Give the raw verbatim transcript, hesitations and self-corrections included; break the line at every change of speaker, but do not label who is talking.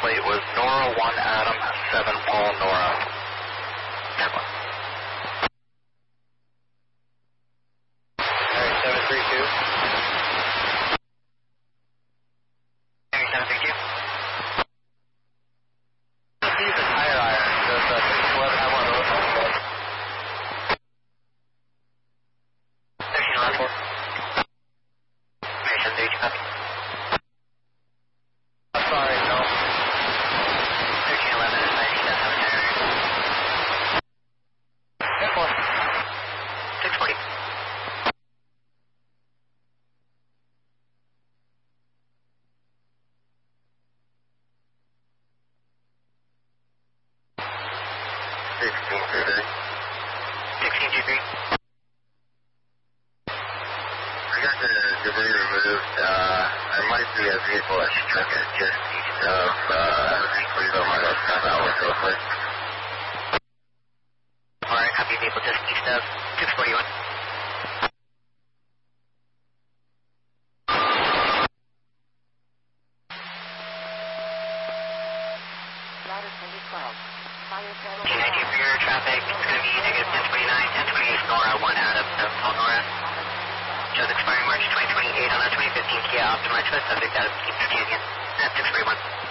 plate was Nora one Adam seven Paul Nora. ten one. Alright, seven three two. Alright, seven three two. Just use the tire iron, so it's uh, six eleven, I want to look at it. thirteen eleven. Alright, seven three two, copy. Oh, sorry, no. thirteen eleven is ninety-seven, have a tire iron. ten four. six forty. sixteen two three. sixteen two three. I got the debris removed. Uh, there might be a vehicle that struck it just east of, uh, please don't mind us come out with real quick. Alright, copy vehicle just east of six forty-one. K ninety for your traffic, it's going to be negative ten twenty-nine, ten twenty-eight Nora, one Adam, seven Paul Nora. Shows expiring March twenty twenty-eight on a twenty fifteen Kia Optima Twist, subject out of Keep Canyon at six forty-one.